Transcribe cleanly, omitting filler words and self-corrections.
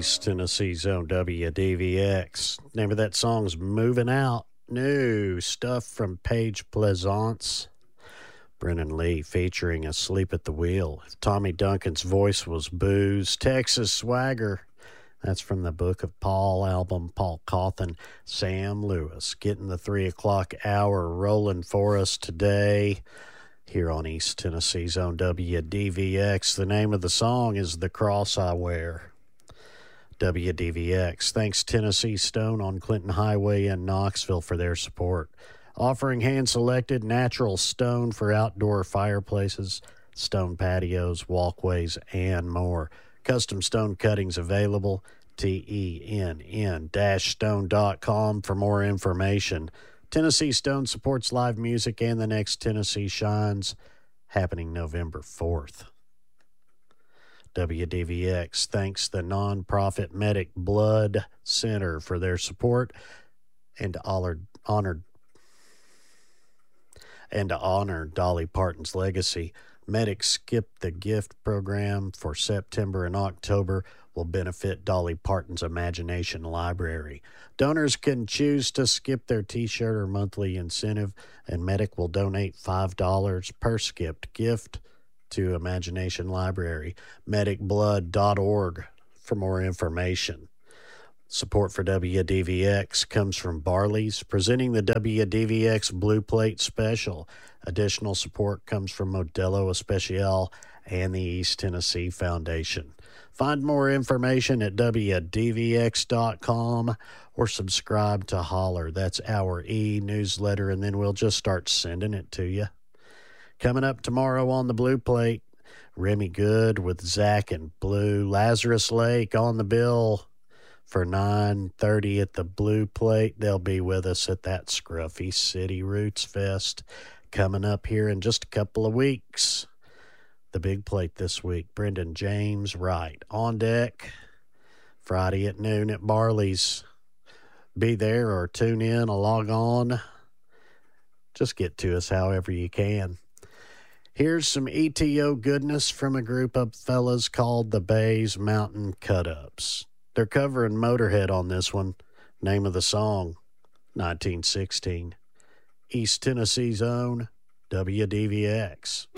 East Tennessee's own WDVX. Name of that song's Moving Out. New stuff from Paige Plaisance. Brennan Lee featuring Asleep at the Wheel. Tommy Duncan's voice was Booze. Texas Swagger. That's from the Book of Paul album. Paul Cawthon, Sam Lewis. Getting the 3 o'clock hour rolling for us today here on East Tennessee's own WDVX. The name of the song is The Cross I Wear. WDVX thanks Tennessee Stone on Clinton Highway in Knoxville for their support. Offering hand-selected natural stone for outdoor fireplaces, stone patios, walkways, and more. Custom stone cuttings available. TENN-stone.com for more information. Tennessee Stone supports live music and the next Tennessee Shines, happening November 4th. WDVX thanks the nonprofit Medic Blood Center for their support and to honor Dolly Parton's legacy. Medic Skip the Gift program for September and October will benefit Dolly Parton's Imagination Library. Donors can choose to skip their T-shirt or monthly incentive, and Medic will donate $5 per skipped gift to Imagination Library. medicblood.org for more information. Support for WDVX comes from Barley's, presenting the WDVX Blue Plate Special. Additional support comes from Modelo Especial and the East Tennessee Foundation. Find more information at WDVX.com or subscribe to Holler. That's our e-newsletter, and then we'll just start sending it to you. Coming up tomorrow on the Blue Plate, Remy Good with Zach and Blue. Lazarus Lake on the bill for 9:30 at the Blue Plate. They'll be with us at that Scruffy City Roots Fest coming up here in just a couple of weeks. The Big Plate this week, Brendan James Wright on deck Friday at noon at Barley's. Be there or tune in or log on. Just get to us however you can. Here's some ETO goodness from a group of fellas called the Bays Mountain Cut-Ups. They're covering Motorhead on this one. Name of the song, 1916. East Tennessee's own WDVX.